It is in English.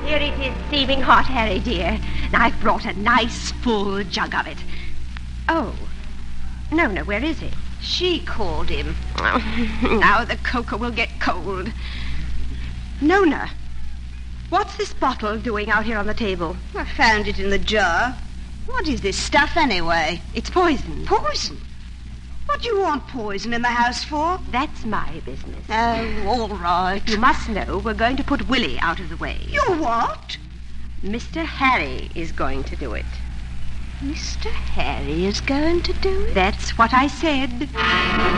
Here it is, steaming hot, Harry, dear. Now, I've brought a nice full jug of it. Oh. Nona, where is it? She called him. Now the cocoa will get cold. Nona, what's this bottle doing out here on the table? I found it in the jar. What is this stuff, anyway? It's poison. Poison? What do you want poison in the house for? That's my business. Oh, all right. You must know we're going to put Willie out of the way. You what? Mr. Harry is going to do it. Mr. Harry is going to do it? That's what I said.